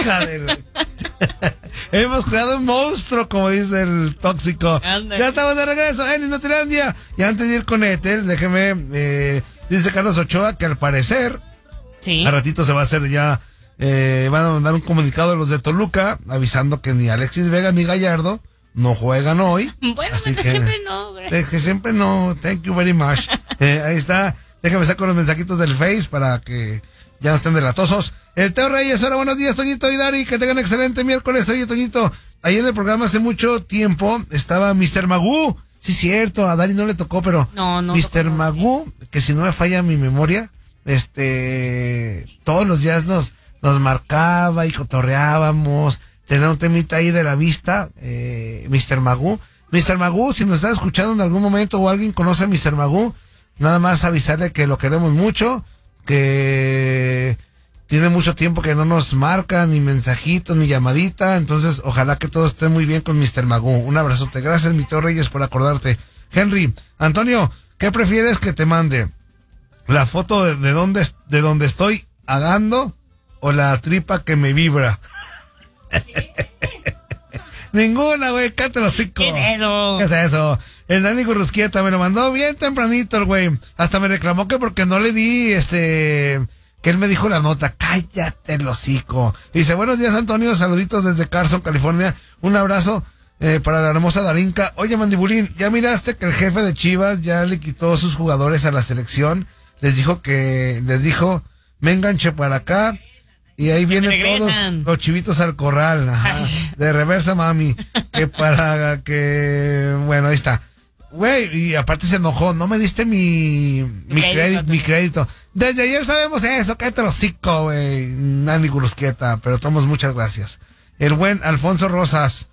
Hemos creado un monstruo, como dice el tóxico. Anda. Ya estamos de regreso en Inutilandia. Y antes de ir con Ethel, déjeme, dice Carlos Ochoa que al parecer, Sí. a ratito se va a hacer ya, van a mandar un comunicado a los de Toluca, avisando que ni Alexis Vega ni Gallardo no juegan hoy. Bueno, Así que siempre no. que siempre no, thank you very much. Ahí está, déjame sacar los mensajitos del Face para que ya no estén delatosos. El Teo Reyes, hola, buenos días, Toñito y Dari, que tengan excelente miércoles. Oye, Toñito, ahí en el programa hace mucho tiempo estaba Mr. Magoo. Sí, cierto, a Dari no le tocó, pero No Mr. Magoo, que si no me falla mi memoria, todos los días nos marcaba y cotorreábamos, tenía un temita ahí de la vista, Mr. Magoo. Mr. Magoo, si nos está escuchando en algún momento o alguien conoce a Mr. Magoo, nada más avisarle que lo queremos mucho, que tiene mucho tiempo que no nos marca ni mensajitos ni llamadita, entonces ojalá que todo esté muy bien con Mr. Magoo. Un abrazote, gracias mi Teo Reyes por acordarte. Henry, Antonio, ¿qué prefieres que te mande? ¿La foto de donde estoy agando o la tripa que me vibra? Ninguna, güey, cállate los hocico. ¿Qué es eso? ¿Qué es eso? El Dani Gurrusquieta me lo mandó bien tempranito el güey. Hasta me reclamó que porque no le di, que él me dijo la nota. Cállate el hocico. Dice, buenos días, Antonio, saluditos desde Carson, California. Un abrazo para la hermosa Darinka. Oye, Mandibulín, ¿ya miraste que el jefe de Chivas ya le quitó sus jugadores a la selección? Les dijo, vénganche para acá. Y ahí vienen todos los chivitos al corral. Ajá, de reversa, mami. Que para que... Bueno, ahí está. Güey, y aparte se enojó. No me diste mi crédito. Desde ayer sabemos eso. Cállate los hocico, güey. Nani Gurusquieta. Pero tomamos muchas gracias. El buen Alfonso Rosas.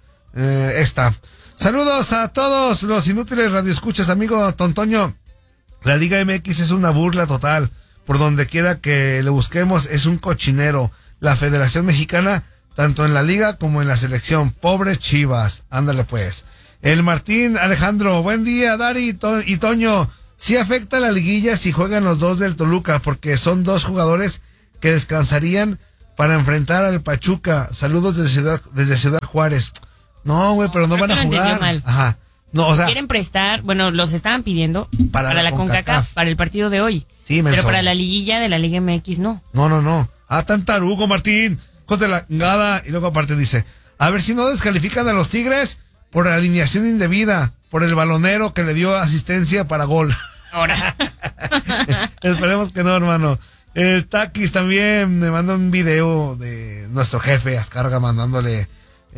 Saludos a todos los inútiles radioescuchas, amigo Tontoño. La Liga MX es una burla total. Por donde quiera que le busquemos es un cochinero. La Federación Mexicana, tanto en la liga como en la selección. Pobres Chivas. Ándale pues. El Martín Alejandro, buen día, Dari y Toño. Sí afecta la liguilla si juegan los dos del Toluca, porque son dos jugadores que descansarían para enfrentar al Pachuca. Saludos desde Ciudad Juárez. No, güey, pero no van a jugar. Mal. Ajá. No, o sea, quieren prestar, bueno, los estaban pidiendo para la CONCACAF, para el partido de hoy. Sí, pero para la liguilla de la Liga MX no. No. Ah, tan tarugo, Martín. Joder, la ngada. Y luego aparte dice, a ver si no descalifican a los Tigres por alineación indebida, por el balonero que le dio asistencia para gol. Ahora. Esperemos que no, hermano. El Taquis también me manda un video de nuestro jefe Azcárraga mandándole,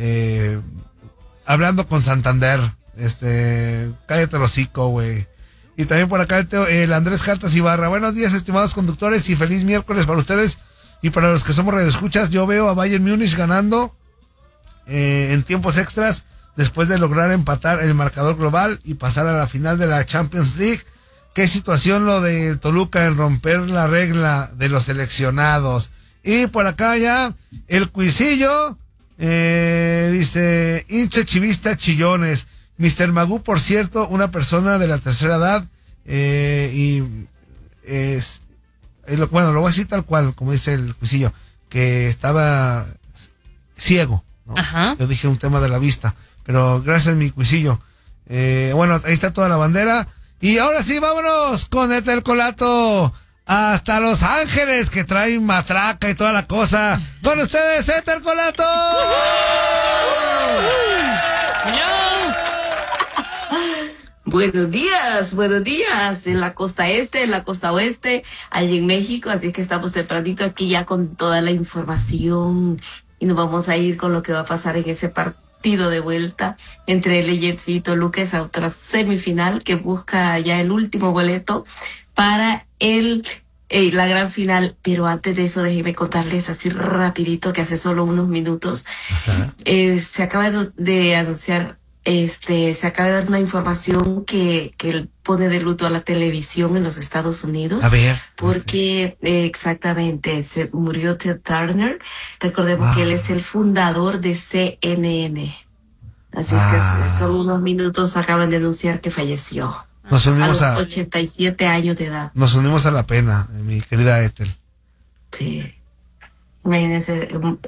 hablando con Santander. Cállate el hocico, güey. Y también por acá el Andrés Cartas Ibarra. Buenos días, estimados conductores, y feliz miércoles para ustedes y para los que somos radioescuchas. Yo veo a Bayern Múnich ganando en tiempos extras después de lograr empatar el marcador global y pasar a la final de la Champions League. Qué situación lo de Toluca en romper la regla de los seleccionados. Y por acá ya el Cuisillo dice, hincha chivista chillones. Mr. Magoo, por cierto, una persona de la tercera edad, bueno, lo voy a decir tal cual, como dice el Cuisillo, que estaba ciego, ¿no? Ajá. Yo dije un tema de la vista, pero gracias, mi Cuisillo. Bueno, ahí está toda la bandera. Y ahora sí, vámonos con Ethel Colato hasta Los Ángeles, que trae matraca y toda la cosa. Con ustedes, Ethel Colato. Buenos días, en la costa este, en la costa oeste, allí en México, así que estamos tempranito aquí ya con toda la información y nos vamos a ir con lo que va a pasar en ese partido de vuelta entre el LAFC y Toluca, esa otra semifinal que busca ya el último boleto para la gran final. Pero antes de eso, déjenme contarles así rapidito que hace solo unos minutos se acaba de anunciar, se acaba de dar una información que pone de luto a la televisión en los Estados Unidos. A ver. Porque exactamente, se murió Ted Turner. Recordemos que él es el fundador de CNN. Así que solo unos minutos acaban de anunciar que falleció. Nos unimos a los 87 años de edad. Nos unimos a la pena, mi querida Ethel. Sí. Imagínense,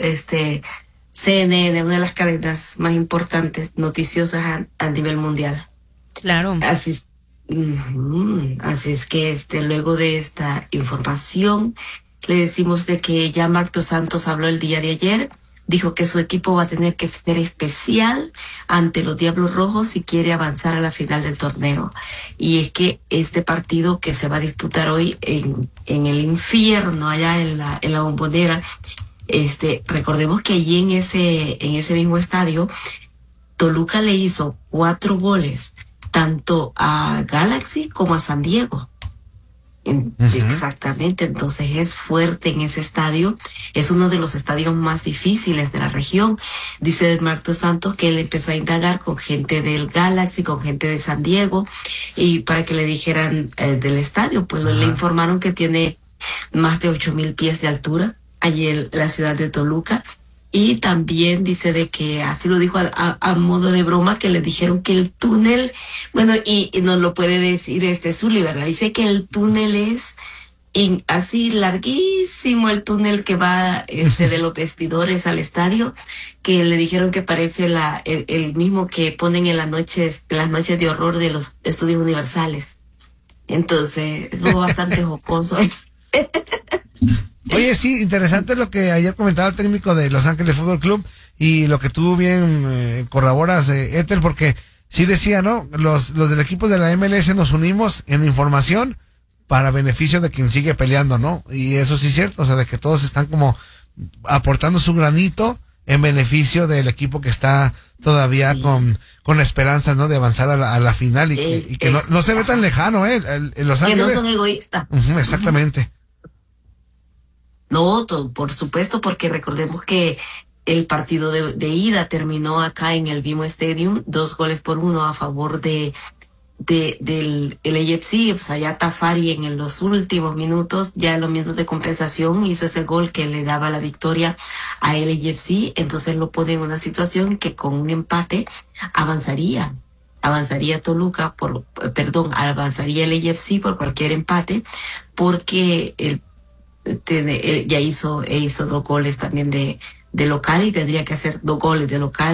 CNN, una de las cadenas más importantes, noticiosas a nivel mundial. Claro. Así es que luego de esta información, le decimos de que ya Marc Dos Santos habló el día de ayer, dijo que su equipo va a tener que ser especial ante los Diablos Rojos si quiere avanzar a la final del torneo. Y es que este partido que se va a disputar hoy en el infierno, allá en la Bombonera, recordemos que allí en ese mismo estadio, Toluca le hizo 4 goles, tanto a Galaxy como a San Diego. Exactamente, entonces es fuerte en ese estadio, es uno de los estadios más difíciles de la región. Dice Marc Dos Santos que él empezó a indagar con gente del Galaxy, con gente de San Diego, y para que le dijeran del estadio, pues le informaron que tiene más de 8,000 pies de altura allí en la ciudad de Toluca. Y también dice de que, así lo dijo a modo de broma, que le dijeron que el túnel, bueno, y nos lo puede decir Zuli, ¿verdad? Dice que el túnel es así larguísimo, el túnel que va de los vestidores al estadio, que le dijeron que parece el mismo que ponen en las noches de horror de los estudios universales. Entonces, es bastante jocoso. Oye, sí, interesante lo que ayer comentaba el técnico de Los Ángeles Fútbol Club y lo que tú bien corroboras, Ethel, porque sí decía, ¿no? Los del equipo de la MLS nos unimos en información para beneficio de quien sigue peleando, ¿no? Y eso sí es cierto, o sea, de que todos están como aportando su granito en beneficio del equipo que está todavía con esperanza, ¿no? De avanzar a la final y que no se ve tan lejano, Los Ángeles. Que no son egoístas. Exactamente. No, por supuesto, porque recordemos que el partido de ida terminó acá en el BMO Stadium, 2-1 a favor del LAFC. O sea, ya Tafari en los últimos minutos, ya en los minutos de compensación, hizo ese gol que le daba la victoria a LAFC. Entonces lo pone en una situación que con un empate avanzaría Toluca avanzaría el LAFC por cualquier empate, porque ya hizo 2 goles también de local y tendría que hacer 2 goles de local